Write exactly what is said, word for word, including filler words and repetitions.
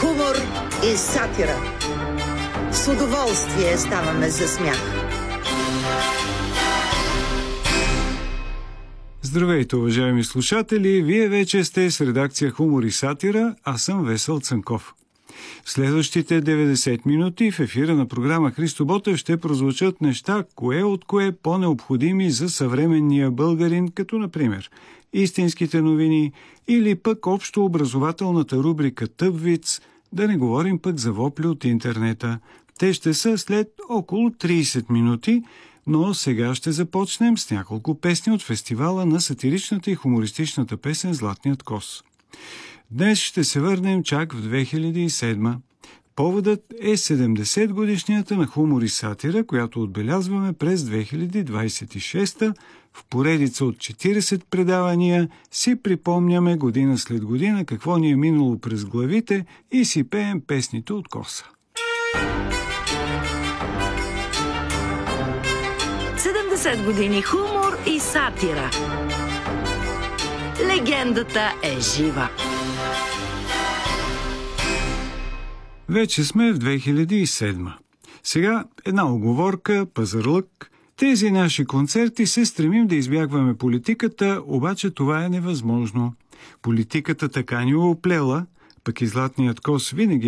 Хумор и сатира. С удоволствие ставаме за смях. Здравейте, уважаеми слушатели! Вие вече сте с редакция Хумор и сатира, а съм Весел Цанков. В следващите деветдесет минути в ефира на програма Христо Ботев ще прозвучат неща, кое от кое по-необходими за съвременния българин, като например истинските новини или пък общо образователната рубрика Тъпвиц, да не говорим пък за вопли от интернета. Те ще са след около трийсет минути, но сега ще започнем с няколко песни от фестивала на сатиричната и хумористичната песен «Златният кос». Днес ще се върнем чак в две хиляди и седма. Поводът е седемдесет годишнията на Хумор и сатира, която отбелязваме през две хиляди двадесет и шеста. В поредица от четирийсет предавания си припомняме година след година какво ни е минало през главите и си пеем песните от коса. седемдесет години хумор и сатира. Легендата е жива. Вече сме в две хиляди и седма. Сега една оговорка, пазарлък. Тези наши концерти се стремим да избягваме политиката, обаче това е невъзможно. Политиката така ни е оплела, пък и Златният кос винаги